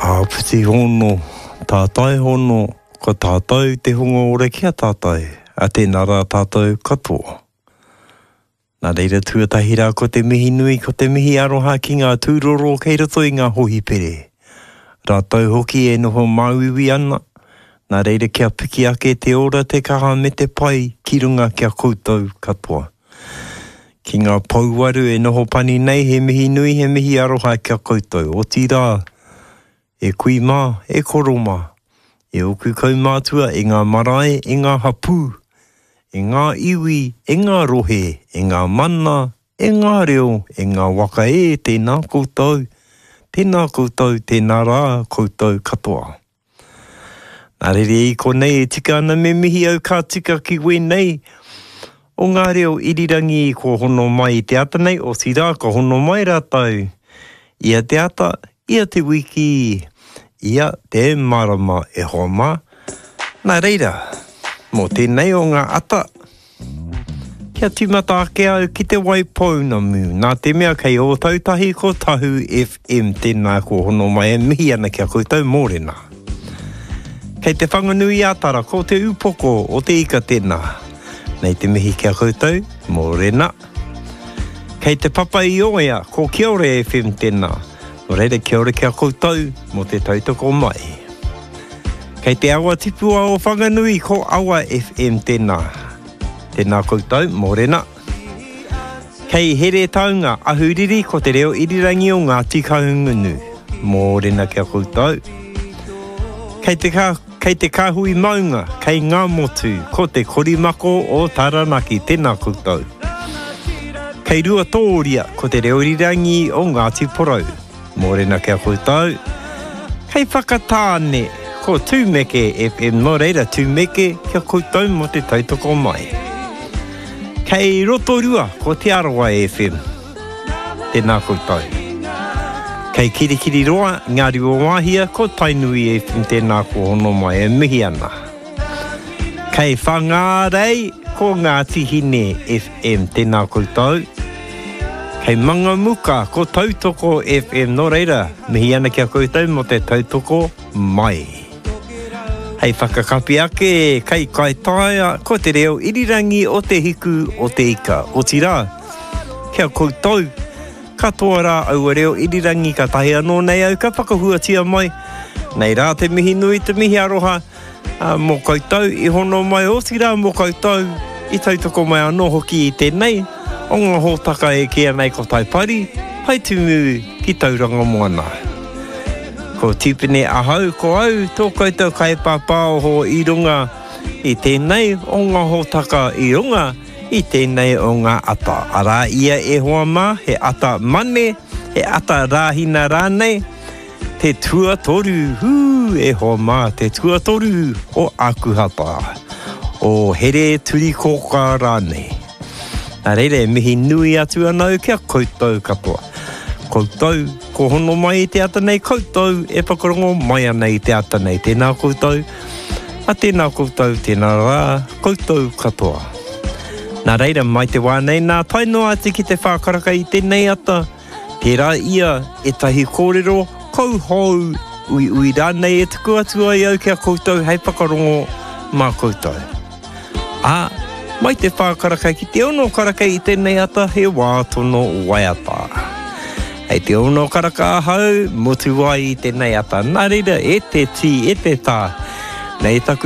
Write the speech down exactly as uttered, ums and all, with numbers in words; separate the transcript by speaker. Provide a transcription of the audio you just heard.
Speaker 1: A puti hono, tātai hono, ko tātai te hunga ore kia tātai, a tēnā rā tātai katoa. Nā reira tuatahira ko te mihi nui, ko te mihi aroha ki ngā tūroro kei roto i ngā hohi pere. Rātau hoki e noho mauiwi ana, nā reira kia piki ake te ora te kaha me te pai ki runga kia koutou katoa. Ki ngā pauaru e noho pani nei, he mihi nui, he mihi aroha kia koutou. O tira, e kui mā, e koro mā, e oku kaumātua, e ngā marae, e ngā hapū, e ngā iwi, e ngā rohe, e ngā mana, e ngā reo, e ngā waka e, tēnā koutou, tēnā koutou, tēnā rā koutou katoa. Nā rere i konei, e tika ana me mihi au ka tika ki wenei, o ngā reo irirangi ko hono mai i te ata nei, o si rā, ko hono mai rātau. Ia te ata, ia te wiki, ia te marama e homa. Nā reira, mō tēnei o ngā ata. Kia tīmata ake au ki te waipōna mū. Nā te mea kei o tautahi ko Tahu F M tēnā ko hono mai e mihi ana kia koutou mōrena. Kei te whanganui ātara ko te upoko o te ika tēnā. Nei te mihi kia koutou, mōrena. Kei te papa i oea, ko Kia ora F M tēnā. Nō reira kia ora kia koutou, mō te tautoko mai. Kei te awa tipua o whanganui, ko Awa F M tēnā. Tēnā koutou, mōrena. Kei here taunga, ahuriri, ko te reo irirangi o ngā tikahungunu. Mōrena kia koutou. Kei te ka Kei te kāhui maunga, kei ngā motu, ko te korimako o Taranaki, tēnā koutou. Kei rua tōria, ko te reo irirangi o Ngāti Porou. Mōrena kia koutou. Kei whakatāne, ko Tūmeke F M, no reira Tūmeke kia koutou mo te tautoko mai. Kei Rotorua, ko te Arawa F M. Tēnā koutou. Kei Kirikiri roa, Ngāri o Wāhia, ko Tainui F M tēnā ko hono mai e mihi ana. Kei Whangārei, ko Ngāti Hine F M tēnā koutou. Kei Mangamuka, ko Tautoko F M, no reira, mihi ana kia koutou mo te tautoko mai. Hei whakakapi ake, kei Kaitaia, ko te reo irirangi o te hiku o te ika. O tira, kia koutou. Katoa rā au reo irirangi ka tahi anō nei au ka whakahuatia mai. Nei rā te mihi nui, te mihi aroha uh, mō koutou i hono mai o si rā mō koutou i tautoko mai anō hoki i tēnei. O ngā hōtaka e kia nei ko taipari, pai tumu ki tauranga moana. Ko tipene ahau ko au, tō koutou kai pāpāo ho i runga i tēnei o ngā hōtaka i runga. I tēnei o ngā ata. Arā ia e hoa mā, he ata mane, he ata rāhina rānei, te tuatoru, hū, e hoa mā, te tuatoru o Akuhata, o here turikoka rānei. Nā reire, mihi nui atu anau kia koutou katoa. Koutou, ko hono mai i te ata nei, koutou, e whakarongo mai ana i te ata nei. Tēnā koutou, a tēnā koutou, tēnā rā, koutou katoa. Nā reira, mai te wānei, nā tainoa ati ki te whākaraka i tēnei ata. Pērā ia, e tahi kōrero, kauhou, ui ui rānei e tuku atua i au kia koutou, hei whakarongo mā koutou. Ā, mai te whākaraka ki te ono karaka i tēnei ata, he wātono waiata. Hei te ono karaka ahau, motu wai i tēnei ata. Nā reira, e te tī, e te tā. Nei taku